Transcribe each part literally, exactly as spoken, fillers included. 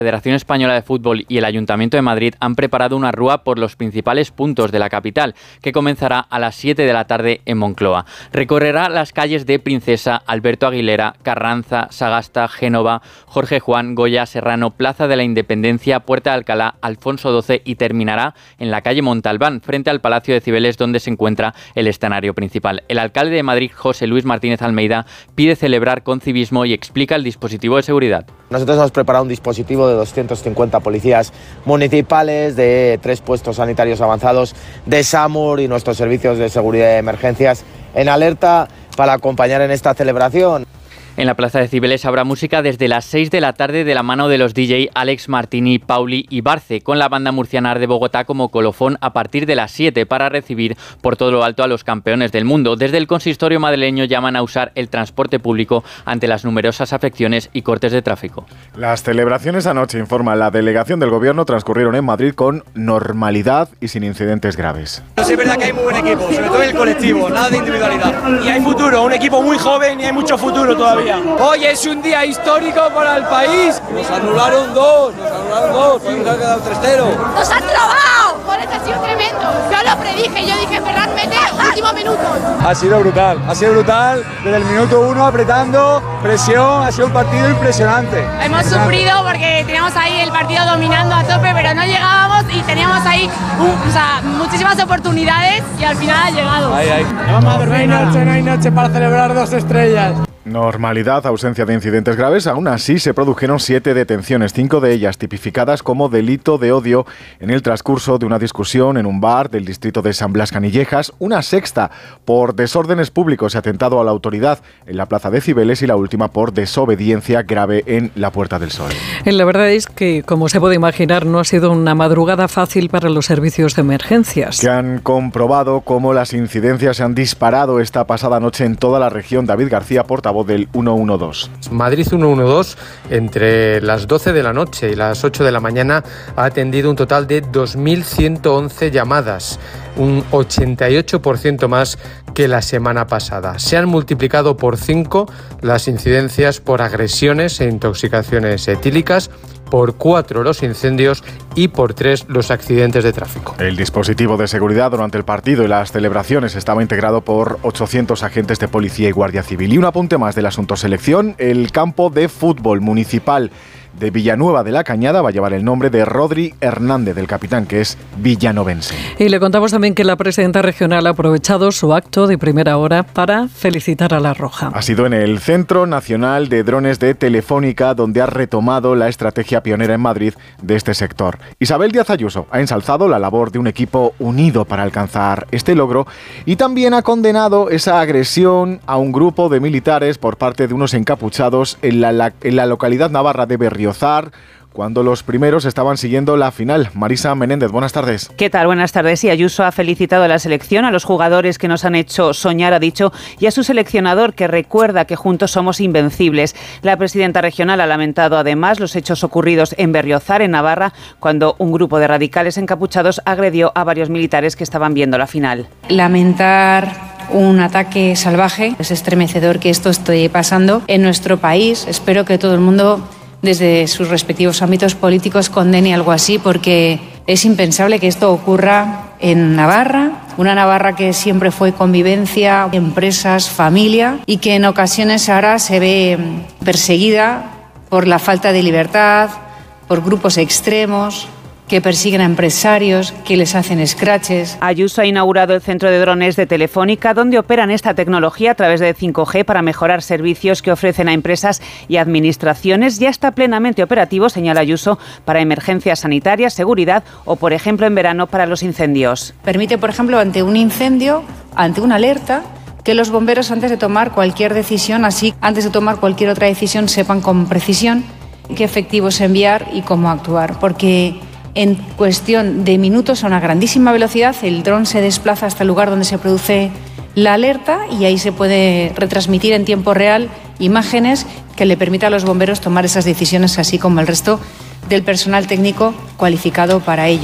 La Federación Española de Fútbol y el Ayuntamiento de Madrid han preparado una rúa por los principales puntos de la capital, que comenzará a las siete de la tarde en Moncloa. Recorrerá las calles de Princesa, Alberto Aguilera, Carranza, Sagasta, Génova, Jorge Juan, Goya, Serrano, Plaza de la Independencia, Puerta de Alcalá, Alfonso doce y terminará en la calle Montalbán, frente al Palacio de Cibeles, donde se encuentra el escenario principal. El alcalde de Madrid, José Luis Martínez Almeida, pide celebrar con civismo y explica el dispositivo de seguridad. Nosotros hemos preparado un dispositivo de doscientos cincuenta policías municipales, de tres puestos sanitarios avanzados, de SAMUR y nuestros servicios de seguridad y emergencias en alerta para acompañar en esta celebración. En la Plaza de Cibeles habrá música desde las seis de la tarde de la mano de los D J Alex Martini, Pauli y Barce, con la banda murciana de Bogotá como colofón a partir de las siete para recibir por todo lo alto a los campeones del mundo. Desde el consistorio madrileño llaman a usar el transporte público ante las numerosas afecciones y cortes de tráfico. Las celebraciones anoche, informa la delegación del gobierno, transcurrieron en Madrid con normalidad y sin incidentes graves. Sí, es verdad que hay muy buen equipo, sobre todo en el colectivo, nada de individualidad. Y hay futuro, un equipo muy joven y hay mucho futuro todavía. Hoy es un día histórico para el país. Nos anularon dos, nos anularon dos, nos han quedado tres cero. ¡Nos han robado! Por eso ha sido tremendo. Yo lo predije, yo dije, Ferran, mete último minuto. Ha sido brutal, ha sido brutal. Desde el minuto uno apretando, presión, ha sido un partido impresionante. Hemos sufrido porque teníamos ahí el partido dominando a tope, pero no llegábamos y teníamos ahí un, o sea, muchísimas oportunidades y al final ha llegado. Ahí, ahí. Vamos a ver, no hay noche, no hay noche para celebrar dos estrellas. Normalidad, ausencia de incidentes graves. Aún así se produjeron siete detenciones, cinco de ellas tipificadas como delito de odio en el transcurso de una discusión en un bar del distrito de San Blas Canillejas, una sexta por desórdenes públicos y atentado a la autoridad en la Plaza de Cibeles y la última por desobediencia grave en la Puerta del Sol. La verdad es que, como se puede imaginar, no ha sido una madrugada fácil para los servicios de emergencias. Que han comprobado cómo las incidencias se han disparado esta pasada noche en toda la región. David García, portavoz del ciento doce. Madrid ciento doce, entre las doce de la noche y las ocho de la mañana, ha atendido un total de dos mil ciento once llamadas, un ochenta y ocho por ciento más que la semana pasada. Se han multiplicado por cinco las incidencias por agresiones e intoxicaciones etílicas, por cuatro los incendios y por tres los accidentes de tráfico. El dispositivo de seguridad durante el partido y las celebraciones estaba integrado por ochocientos agentes de policía y guardia civil. Y un apunte más del asunto selección: el campo de fútbol municipal de Villanueva de la Cañada va a llevar el nombre de Rodri Hernández, del capitán, que es villanovense. Y le contamos también que la presidenta regional ha aprovechado su acto de primera hora para felicitar a La Roja. Ha sido en el Centro Nacional de Drones de Telefónica, donde ha retomado la estrategia pionera en Madrid de este sector. Isabel Díaz Ayuso ha ensalzado la labor de un equipo unido para alcanzar este logro y también ha condenado esa agresión a un grupo de militares por parte de unos encapuchados en la, en la localidad navarra de Berriozar, cuando los primeros estaban siguiendo la final. Marisa Menéndez, buenas tardes. ¿Qué tal? Buenas tardes. Y Ayuso ha felicitado a la selección, a los jugadores que nos han hecho soñar, ha dicho, y a su seleccionador, que recuerda que juntos somos invencibles. La presidenta regional ha lamentado además los hechos ocurridos en Berriozar, en Navarra, cuando un grupo de radicales encapuchados agredió a varios militares que estaban viendo la final. Lamentar un ataque salvaje. Es estremecedor que esto esté pasando en nuestro país. Espero que todo el mundo, desde sus respectivos ámbitos políticos, condene algo así, porque es impensable que esto ocurra en Navarra, una Navarra que siempre fue convivencia, empresas, familia, y que en ocasiones ahora se ve perseguida por la falta de libertad, por grupos extremos que persiguen a empresarios, que les hacen escraches. Ayuso ha inaugurado el centro de drones de Telefónica, donde operan esta tecnología a través de cinco G para mejorar servicios que ofrecen a empresas y administraciones. Ya está plenamente operativo, señala Ayuso, para emergencias sanitarias, seguridad o, por ejemplo, en verano para los incendios. Permite, por ejemplo, ante un incendio, ante una alerta, que los bomberos, antes de tomar cualquier decisión, así antes de tomar cualquier otra decisión, sepan con precisión qué efectivos enviar y cómo actuar, porque en cuestión de minutos, a una grandísima velocidad, el dron se desplaza hasta el lugar donde se produce la alerta y ahí se puede retransmitir en tiempo real imágenes que le permitan a los bomberos tomar esas decisiones, así como el resto del personal técnico cualificado para ello.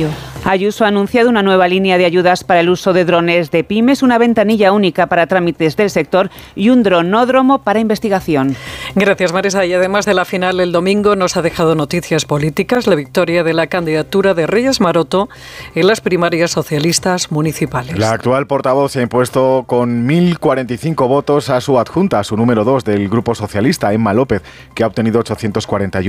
Ayuso ha anunciado una nueva línea de ayudas para el uso de drones de pymes, una ventanilla única para trámites del sector y un dronódromo para investigación. Gracias, Marisa. Y además de la final el domingo nos ha dejado noticias políticas, la victoria de la candidatura de Reyes Maroto en las primarias socialistas municipales. La actual portavoz se ha impuesto con mil cuarenta y cinco votos a su adjunta, a su número dos del Grupo Socialista, Emma López, que ha obtenido ochocientos cuarenta y uno